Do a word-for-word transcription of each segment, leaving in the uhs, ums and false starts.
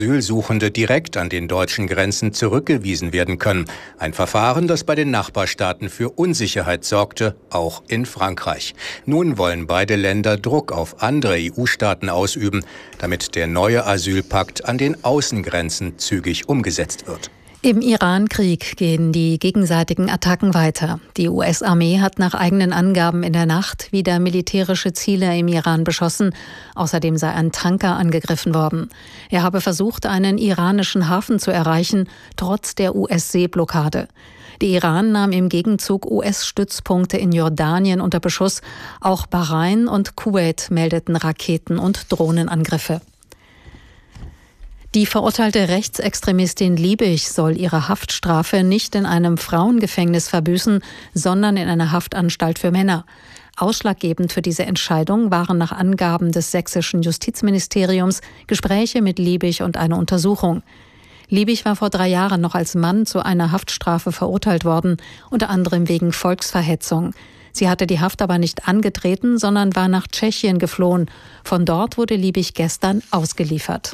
Asylsuchende direkt an den deutschen Grenzen zurückgewiesen werden können. Ein Verfahren, das bei den Nachbarstaaten für Unsicherheit sorgte, auch in Frankreich. Nun wollen beide Länder Druck auf andere E U-Staaten ausüben, damit der neue Asylpakt an den Außengrenzen zügig umgesetzt wird. Im Iran-Krieg gehen die gegenseitigen Attacken weiter. Die U S-Armee hat nach eigenen Angaben in der Nacht wieder militärische Ziele im Iran beschossen. Außerdem sei ein Tanker angegriffen worden. Er habe versucht, einen iranischen Hafen zu erreichen, trotz der U S-Seeblockade. Der Iran nahm im Gegenzug U S-Stützpunkte in Jordanien unter Beschuss. Auch Bahrain und Kuwait meldeten Raketen- und Drohnenangriffe. Die verurteilte Rechtsextremistin Liebig soll ihre Haftstrafe nicht in einem Frauengefängnis verbüßen, sondern in einer Haftanstalt für Männer. Ausschlaggebend für diese Entscheidung waren nach Angaben des sächsischen Justizministeriums Gespräche mit Liebig und eine Untersuchung. Liebig war vor drei Jahren noch als Mann zu einer Haftstrafe verurteilt worden, unter anderem wegen Volksverhetzung. Sie hatte die Haft aber nicht angetreten, sondern war nach Tschechien geflohen. Von dort wurde Liebig gestern ausgeliefert.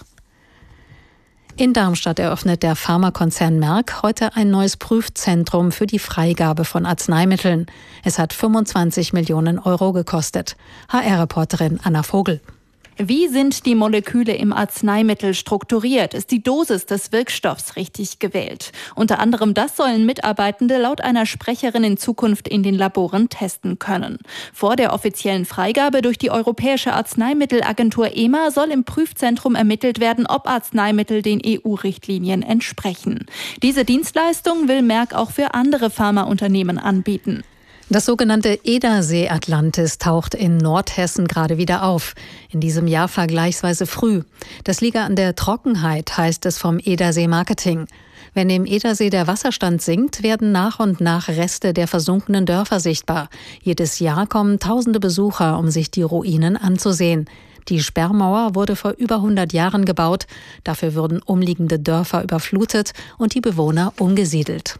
In Darmstadt eröffnet der Pharmakonzern Merck heute ein neues Prüfzentrum für die Freigabe von Arzneimitteln. Es hat fünfundzwanzig Millionen Euro gekostet. H R-Reporterin Anna Vogel. Wie sind die Moleküle im Arzneimittel strukturiert? Ist die Dosis des Wirkstoffs richtig gewählt? Unter anderem das sollen Mitarbeitende laut einer Sprecherin in Zukunft in den Laboren testen können. Vor der offiziellen Freigabe durch die Europäische Arzneimittelagentur E M A soll im Prüfzentrum ermittelt werden, ob Arzneimittel den E U-Richtlinien entsprechen. Diese Dienstleistung will Merck auch für andere Pharmaunternehmen anbieten. Das sogenannte Edersee Atlantis taucht in Nordhessen gerade wieder auf. In diesem Jahr vergleichsweise früh. Das liege an der Trockenheit, heißt es vom Edersee Marketing. Wenn im Edersee der Wasserstand sinkt, werden nach und nach Reste der versunkenen Dörfer sichtbar. Jedes Jahr kommen tausende Besucher, um sich die Ruinen anzusehen. Die Sperrmauer wurde vor über hundert Jahren gebaut. Dafür wurden umliegende Dörfer überflutet und die Bewohner umgesiedelt.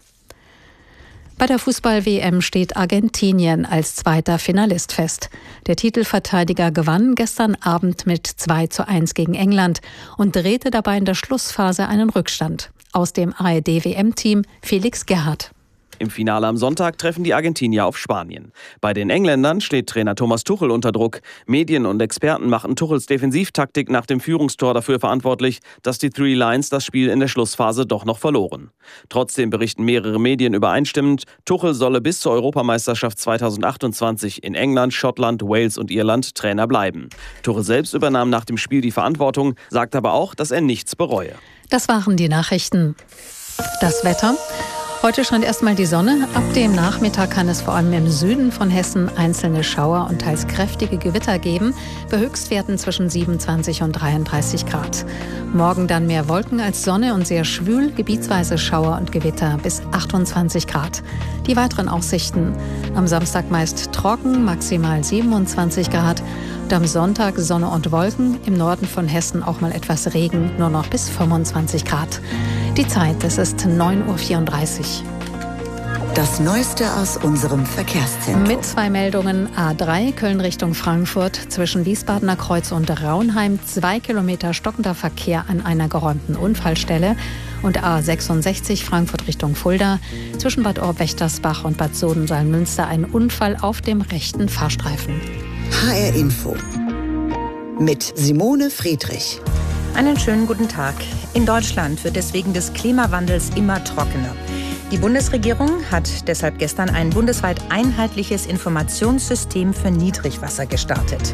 Bei der Fußball-W M steht Argentinien als zweiter Finalist fest. Der Titelverteidiger gewann gestern Abend mit zwei zu eins gegen England und drehte dabei in der Schlussphase einen Rückstand. Aus dem A R D-W M-Team Felix Gerhardt. Im Finale am Sonntag treffen die Argentinier auf Spanien. Bei den Engländern steht Trainer Thomas Tuchel unter Druck. Medien und Experten machen Tuchels Defensivtaktik nach dem Führungstor dafür verantwortlich, dass die Three Lions das Spiel in der Schlussphase doch noch verloren. Trotzdem berichten mehrere Medien übereinstimmend, Tuchel solle bis zur Europameisterschaft zweitausendachtundzwanzig in England, Schottland, Wales und Irland Trainer bleiben. Tuchel selbst übernahm nach dem Spiel die Verantwortung, sagt aber auch, dass er nichts bereue. Das waren die Nachrichten. Das Wetter. Heute scheint erstmal die Sonne. Ab dem Nachmittag kann es vor allem im Süden von Hessen einzelne Schauer und teils kräftige Gewitter geben. Bei Höchstwerten zwischen siebenundzwanzig und dreiunddreißig Grad. Morgen dann mehr Wolken als Sonne und sehr schwül. Gebietsweise Schauer und Gewitter bis achtundzwanzig Grad. Die weiteren Aussichten. Am Samstag meist trocken, maximal siebenundzwanzig Grad. Und am Sonntag Sonne und Wolken. Im Norden von Hessen auch mal etwas Regen, nur noch bis fünfundzwanzig Grad. Die Zeit, es ist neun Uhr vierunddreißig. Das Neueste aus unserem Verkehrszentrum. Mit zwei Meldungen. A drei Köln Richtung Frankfurt zwischen Wiesbadener Kreuz und Raunheim. Zwei Kilometer stockender Verkehr an einer geräumten Unfallstelle. Und A sechsundsechzig Frankfurt Richtung Fulda. Zwischen Bad Orb-Wächtersbach und Bad Soden-Salmünster ein Unfall auf dem rechten Fahrstreifen. H R Info mit Simone Friedrich. Einen schönen guten Tag. In Deutschland wird es wegen des Klimawandels immer trockener. Die Bundesregierung hat deshalb gestern ein bundesweit einheitliches Informationssystem für Niedrigwasser gestartet.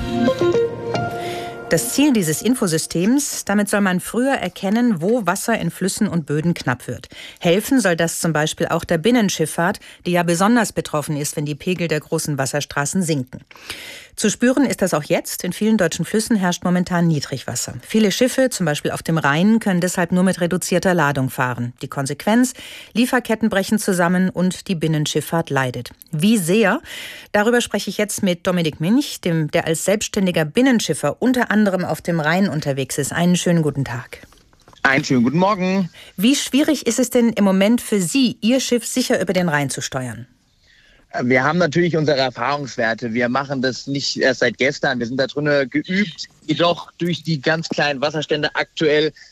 Das Ziel dieses Infosystems, damit soll man früher erkennen, wo Wasser in Flüssen und Böden knapp wird. Helfen soll das zum Beispiel auch der Binnenschifffahrt, die ja besonders betroffen ist, wenn die Pegel der großen Wasserstraßen sinken. Zu spüren ist das auch jetzt. In vielen deutschen Flüssen herrscht momentan Niedrigwasser. Viele Schiffe, zum Beispiel auf dem Rhein, können deshalb nur mit reduzierter Ladung fahren. Die Konsequenz: Lieferketten brechen zusammen und die Binnenschifffahrt leidet. Wie sehr? Darüber spreche ich jetzt mit Dominik Minch, dem, der als selbstständiger Binnenschiffer unter anderem auf dem Rhein unterwegs ist. Einen schönen guten Tag. Einen schönen guten Morgen. Wie schwierig ist es denn im Moment für Sie, Ihr Schiff sicher über den Rhein zu steuern? Wir haben natürlich unsere Erfahrungswerte. Wir machen das nicht erst seit gestern. Wir sind da drin geübt. Jedoch durch die ganz kleinen Wasserstände aktuell